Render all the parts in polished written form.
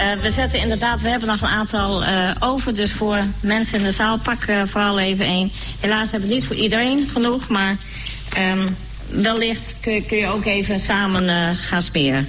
we hebben nog een aantal over, dus voor mensen in de zaal, pak vooral even één. Helaas hebben we niet voor iedereen genoeg, maar wellicht kun je ook even samen gaan smeren.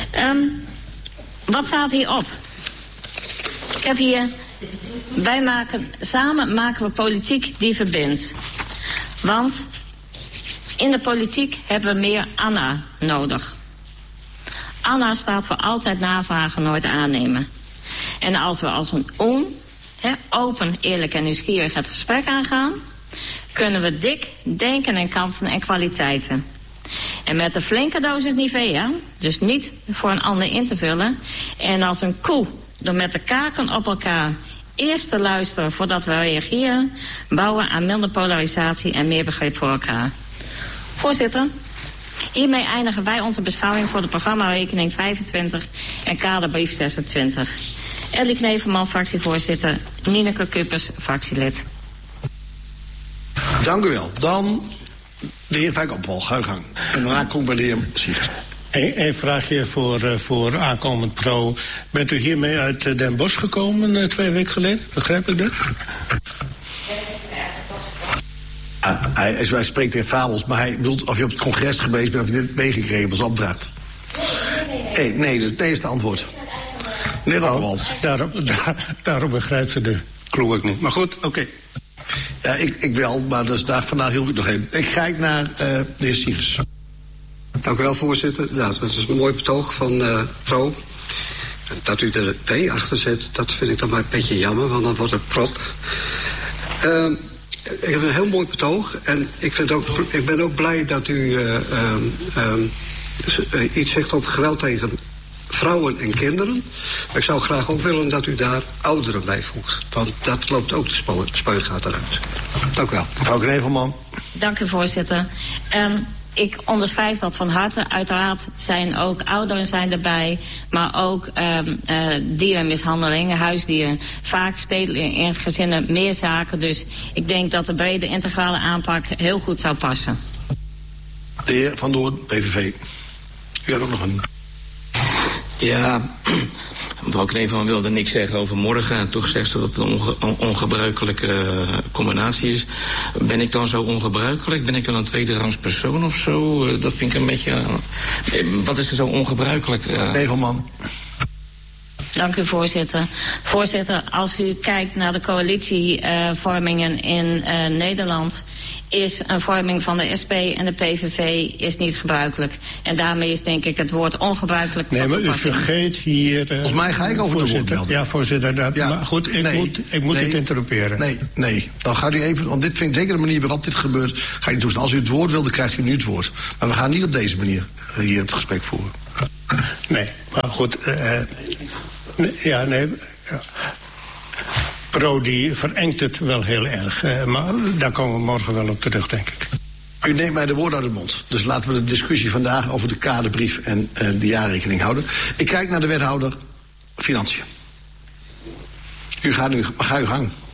Wat staat hier op? Ik heb hier, samen maken we politiek die verbindt. Want in de politiek hebben we meer Anna nodig. Anna staat voor altijd navragen, nooit aannemen. En als we als een open, eerlijk en nieuwsgierig het gesprek aangaan, kunnen we dik denken en kansen en kwaliteiten. En met een flinke dosis Nivea, dus niet voor een ander in te vullen. En als een koe, door met de kaken op elkaar eerst te luisteren voordat we reageren, bouwen aan minder polarisatie en meer begrip voor elkaar. Voorzitter, hiermee eindigen wij onze beschouwing voor de programmarekening 25 en kaderbrief 26. Elly Knevelman, fractievoorzitter. Nieneke Kuppers, fractielid. Dank u wel. Dan de heer Van Opwal, ga uw gang. En daarna komt bij de heer Siegers. Een vraagje voor aankomend pro. Bent u hiermee uit Den Bosch gekomen 2 weken geleden? Begrijp ik dat? Hij spreekt in fabels, maar hij bedoelt of je op het congres geweest bent of je dit meegekregen als opdracht. Nee, is het antwoord. Meneer Opwal. Daarom begrijpt ze de clue ook niet. Maar goed, oké. Ja, ik wel, maar dus vandaag hielp ik nog even. Ik ga naar de heer Siegers. Dank u wel, voorzitter. Ja, het is een mooi betoog van pro. Dat u er P achter zet, dat vind ik dan maar een beetje jammer, want dan wordt het prop. Ik heb een heel mooi betoog en ik ben ook blij dat u iets zegt over geweld tegen vrouwen en kinderen. Maar ik zou graag ook willen dat u daar ouderen bij voegt. Want dat loopt ook de spuigaten eruit. Dank u wel. Mevrouw Knevelman. Dank u, voorzitter. Ik onderschrijf dat van harte. Uiteraard zijn ook ouderen zijn erbij, maar ook dierenmishandelingen, huisdieren. Vaak spelen in gezinnen meer zaken, dus ik denk dat de brede integrale aanpak heel goed zou passen. De heer Van Doorn, PVV. U had ook nog een... Ja, mevrouw Knevelman wilde niks zeggen over morgen. En toch zegt ze dat het een ongebruikelijke combinatie is. Ben ik dan zo ongebruikelijk? Ben ik dan een tweederangs persoon of zo? Dat vind ik een beetje... wat is er zo ongebruikelijk? Knevelman. Dank u, voorzitter. Voorzitter, als u kijkt naar de coalitievormingen in Nederland, is een vorming van de SP en de PVV is niet gebruikelijk. En daarmee is denk ik het woord ongebruikelijk. Nee, maar u vergeet hier... Volgens mij ga ik over de woord melden. Ja, voorzitter. Ja, maar goed, ik moet het interrumperen. Nee. Dan gaat u even... Want dit vind ik zeker de manier waarop dit gebeurt. Ga je toestaan. Als u het woord wil, dan krijgt u nu het woord. Maar we gaan niet op deze manier hier het gesprek voeren. Nee, maar goed... Ja. Pro die verengt het wel heel erg. Maar daar komen we morgen wel op terug, denk ik. U neemt mij de woorden uit de mond. Dus laten we de discussie vandaag over de kaderbrief en de jaarrekening houden. Ik kijk naar de wethouder Financiën. Ga uw gang.